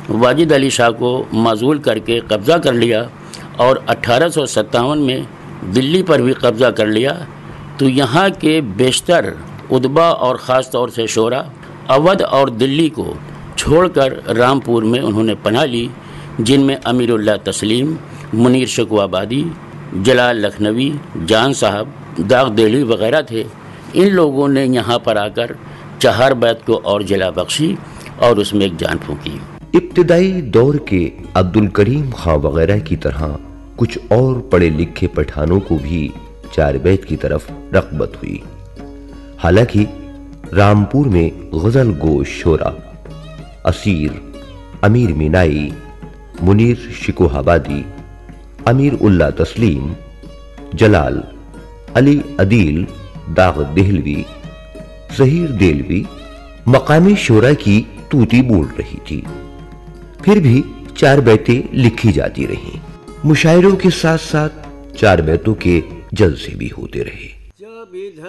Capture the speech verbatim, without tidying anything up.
वाजिद अली शाह को माजूल करके कब्ज़ा कर लिया और अठारह सौ सत्तावन में दिल्ली पर भी कब्ज़ा कर लिया, तो यहाँ के बेशतर उदबा और ख़ास तौर से शोरा अवध और दिल्ली को छोड़कर रामपुर में उन्होंने पनाह ली, जिनमें अमीरुल्लाह तस्लीम, मुनीर शिकवाबादी, जलाल लखनवी, जान साहब, दाग देहली वगैरह थे। इन लोगों ने यहाँ पर आकर चहार बैत को और जला बख्शी और उसमें एक जान फूंकी। इब्तिदाई दौर के अब्दुल करीम खां वगैरह की तरह कुछ और पढ़े लिखे पठानों को भी चार बैत की तरफ रग़बत हुई। हालांकि रामपुर में गजल गो शोरा असीर, अमीर मीनाई, मुनीर शिकोहाबादी, अमीर उल्ला तस्लीम, जलाल, अली अदील, दाग देहलवी, ज़हीर देलवी मकामी शोरा की तूती बोल रही थी। फिर भी चार बैतें लिखी जाती रहीं। मुशायरों के साथ साथ चार बैतों के जलसे भी होते रहे।